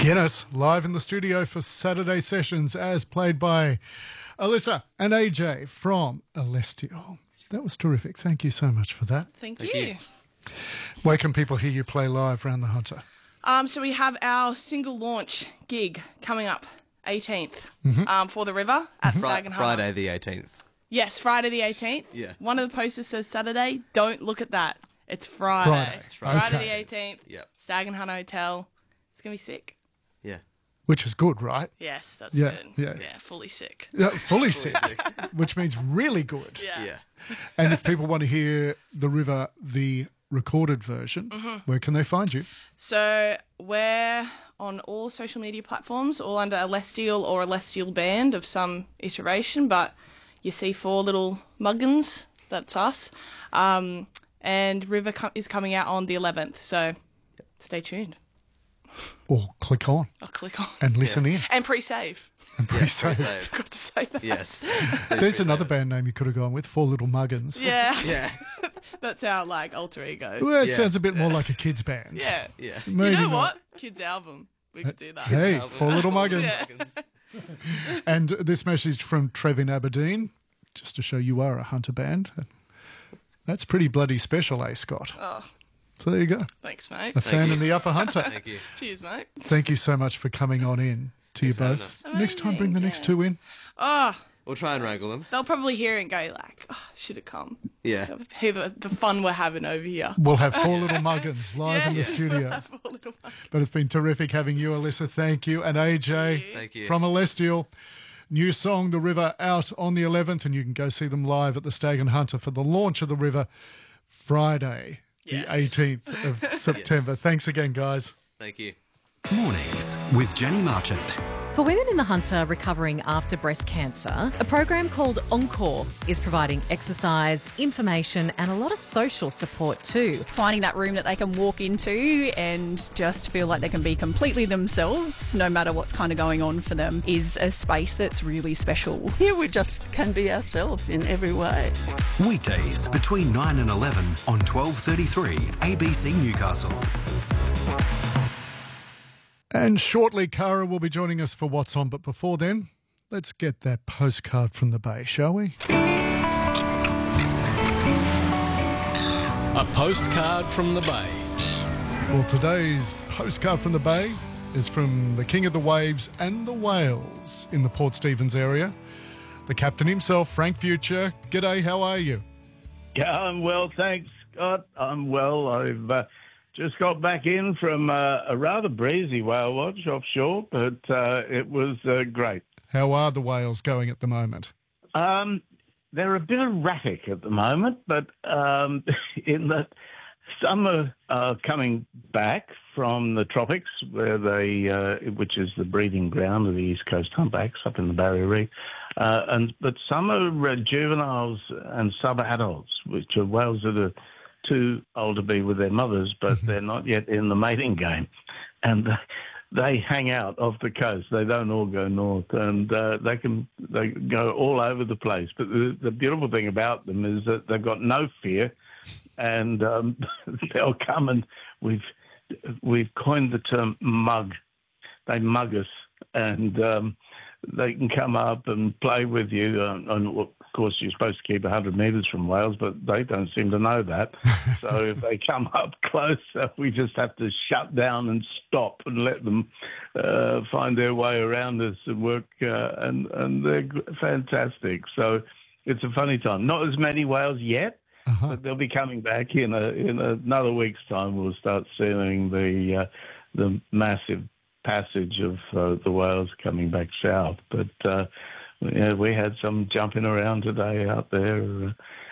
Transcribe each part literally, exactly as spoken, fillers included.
Guinness, live in the studio for Saturday sessions as played by Alyssa and A J from Alestial. That was terrific. Thank you so much for that. Thank, Thank you. you. Where can people hear you play live around the Hunter? Um, so we have our single launch gig coming up, eighteenth, Mm-hmm. um, for the River at Fri- Stag and Hunter. Friday the eighteenth. Yes, Friday the eighteenth. Yeah. One of the posters says Saturday. Don't look at that. It's Friday. Friday. It's Friday. Friday Okay. the eighteenth. Yep. Stag and Hunter Hotel. It's going to be sick. Yeah. Which is good, right? Yes, that's Yeah, good. yeah. Yeah, fully sick. Yeah, fully sick, which means really good. Yeah. Yeah. And if people want to hear The River, the recorded version, where can they find you? So we're on all social media platforms, all under Alestial or Alestial Band of some iteration, but you see four little muggins, that's us. Um, and River co- is coming out on the eleventh, so stay tuned. Or click on I'll click on. and listen in And pre-save. and Yeah, pre-save. pre-save. Forgot to say that. Yes. There's another band name you could have gone with, Four Little Muggins. Yeah, Yeah. that's our, like, alter ego. Well, it Yeah. sounds a bit more like a kids band. Yeah. Yeah. You Maybe know not. what? Kids album. We could do that. Hey, album. Four Little Muggins. Yeah. And this message from Trev in Aberdeen, just to show you are a Hunter band. That's pretty bloody special, eh, Scott? Oh, So there you go. thanks, mate. A fan in the Upper Hunter. Thank you. Cheers, mate. Thank you so much for coming on in to you for having both. us. Next time, bring the next two in. Oh, We'll try and wrangle them. they'll probably hear it and go like, oh, should have come. Yeah. Hear the, the fun we're having over here. We'll have Four Little Muggins live in the Yes. studio. Poor little monkey. But it's been terrific having you, Alyssa. Thank you. And A J Thank you. from Alestial. New song, The River, out on the eleventh, and you can go see them live at the Stag and Hunter for the launch of The River Friday, Yes. the eighteenth of September. Thanks again, guys. Thank you. Mornings with Jenny Marchant. For women in the Hunter recovering after breast cancer, a program called Encore is providing exercise, information and a lot of social support too. Finding that room that they can walk into and just feel like they can be completely themselves, no matter what's kind of going on for them, is a space that's really special. Here we just can be ourselves in every way. Weekdays between nine and eleven on twelve thirty-three A B C Newcastle. And shortly, Cara will be joining us for What's On. But before then, let's get that postcard from the Bay, shall we? A postcard from the Bay. Well, today's postcard from the Bay is from the King of the Waves and the Whales in the Port Stephens area. The captain himself, Frank Future. G'day, how are you? Yeah, I'm well, thanks, Scott. I'm well. I've uh, just got back in from uh, a rather breezy whale watch offshore, but uh, it was uh, great. How are the whales going at the moment? Um, they're a bit erratic at the moment, but um, in that some are uh, coming back from the tropics, where they, uh, which is the breeding ground of the East Coast humpbacks up in the Barrier Reef, uh, and but some are uh, juveniles and sub-adults, which are whales that are too old to be with their mothers, but they're not yet in the mating game, and uh, they hang out off the coast. They don't all go north, and uh, they can they go all over the place. But the, the beautiful thing about them is that they've got no fear, and um, they'll come and we've we've coined the term mug. They mug us, and um, they can come up and play with you. Um, and of course, you're supposed to keep one hundred metres from whales, but they don't seem to know that. So if they come up close, uh, we just have to shut down and stop and let them uh, find their way around us and work. Uh, and and they're g- fantastic. So it's a funny time. Not as many whales yet. Uh-huh. But they'll be coming back in a in another week's time. We'll start seeing the uh, the massive passage of uh, the whales coming back south. But uh, yeah, we had some jumping around today out there, uh,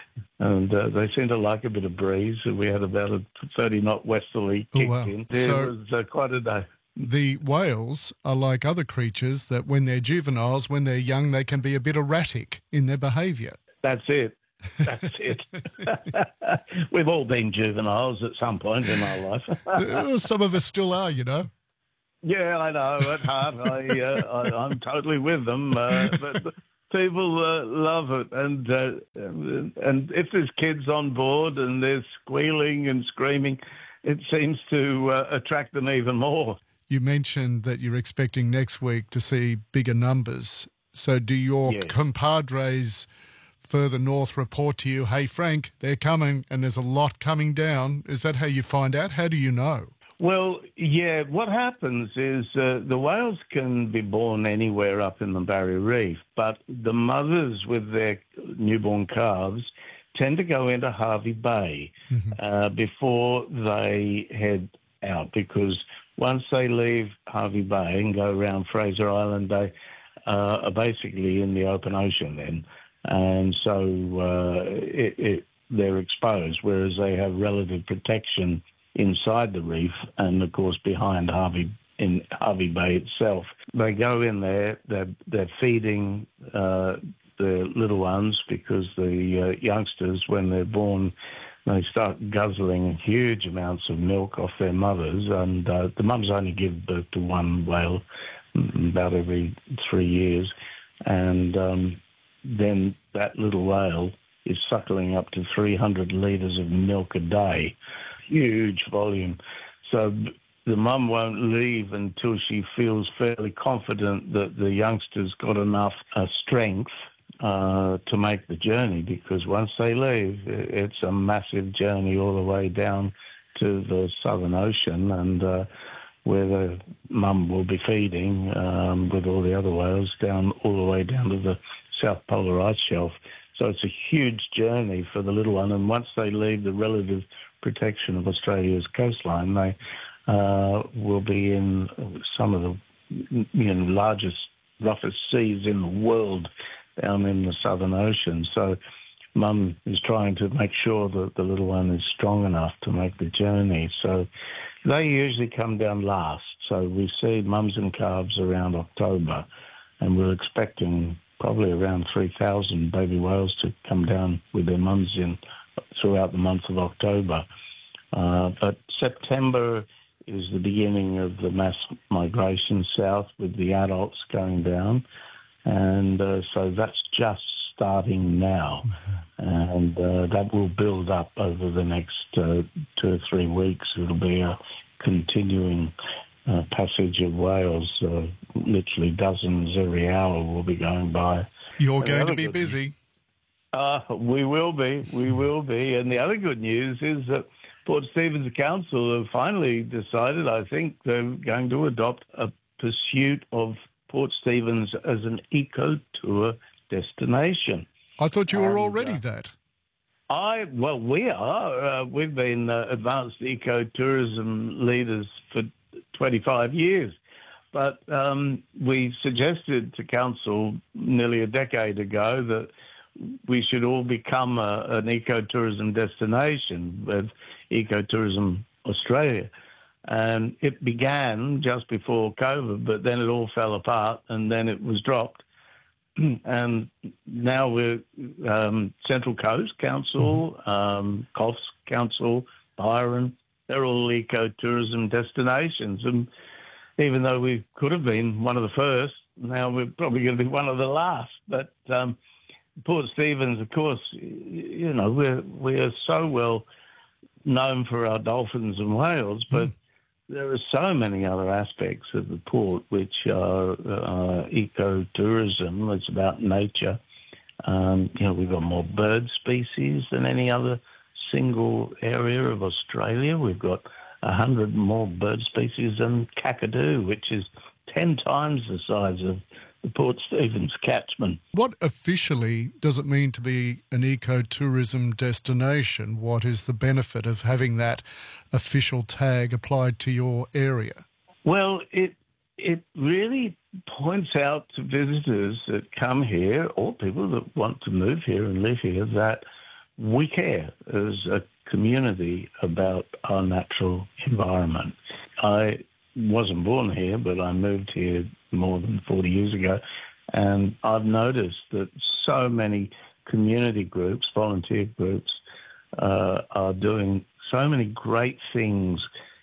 and uh, they seem to like a bit of breeze. We had about a thirty knot westerly Oh, kicked wow. in. It So- was uh, quite a day. The whales are like other creatures that when they're juveniles, when they're young, they can be a bit erratic in their behaviour. That's it. That's it. We've all been juveniles at some point in our life. Uh, Some of us still are, you know. Yeah, I know. At heart, I, uh, I I'm totally with them. Uh, but people uh, love it, and uh, and if there's kids on board and they're squealing and screaming, it seems to uh, attract them even more. You mentioned that you're expecting next week to see bigger numbers. So do your Yes. compadres further north report to you, hey, Frank, they're coming and there's a lot coming down? Is that how you find out? How do you know? Well, yeah, what happens is uh, the whales can be born anywhere up in the Barrier Reef, but the mothers with their newborn calves tend to go into Hervey Bay Mm-hmm. uh, before they head out, because once they leave Hervey Bay and go around Fraser Island, they uh, are basically in the open ocean then. And so uh, it, it, they're exposed, whereas they have relative protection inside the reef and, of course, behind Hervey, in Hervey Bay itself. They go in there, they're, they're feeding uh, the little ones, because the uh, youngsters, when they're born, they start guzzling huge amounts of milk off their mothers, and uh, the mums only give birth to one whale about every three years, and um, then that little whale is suckling up to three hundred litres of milk a day. Huge volume. So the mum won't leave until she feels fairly confident that the youngster's got enough uh, strength uh, to make the journey, because once they leave, it's a massive journey all the way down to the Southern Ocean, and uh, where the mum will be feeding um, with all the other whales down all the way down to the South Polar Ice Shelf. So it's a huge journey for the little one, and once they leave the relative protection of Australia's coastline, they uh, will be in some of the you know, largest, roughest seas in the world down in the Southern Ocean. So mum is trying to make sure that the little one is strong enough to make the journey. So they usually come down last. So we see mums and calves around October, and we're expecting probably around three thousand baby whales to come down with their mums in throughout the month of October. Uh, but September is the beginning of the mass migration south, with the adults going down. And uh, so that's just starting now. And uh, that will build up over the next uh, two or three weeks. It'll be a continuing uh, passage of whales. Uh, literally dozens every hour will be going by. You're And the going to other be good busy. Uh, we will be, we will be. And the other good news is that Port Stephens Council have finally decided, I think, they're going to adopt a pursuit of Port Stephens as an eco-tour destination. I thought you were And, already uh, that. I Well, we are. Uh, we've been uh, advanced eco-tourism leaders for twenty-five years. But um, we suggested to Council nearly a decade ago that we should all become a, an ecotourism destination with Ecotourism Australia. And it began just before COVID, but then it all fell apart and then it was dropped. And now we're um, Central Coast Council, um, Coffs Council, Byron, they're all ecotourism destinations. And even though we could have been one of the first, now we're probably going to be one of the last. But um, Port Stephens, of course, you know, we're, we are so well known for our dolphins and whales, but mm. there are so many other aspects of the port which are uh, ecotourism. It's about nature. Um, you know, we've got more bird species than any other single area of Australia. We've got a hundred more bird species than Kakadu, which is ten times the size of the Port Stephens catchment. What officially does it mean to be an ecotourism destination? What is the benefit of having that official tag applied to your area? Well, it it really points out to visitors that come here, or people that want to move here and live here, that we care as a community about our natural environment. I wasn't born here, but I moved here more than forty years ago, and I've noticed that so many community groups, volunteer groups, uh, are doing so many great things,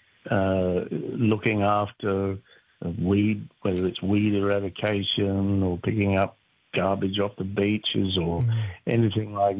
uh, looking after weed, whether it's weed eradication or picking up garbage off the beaches or mm. anything like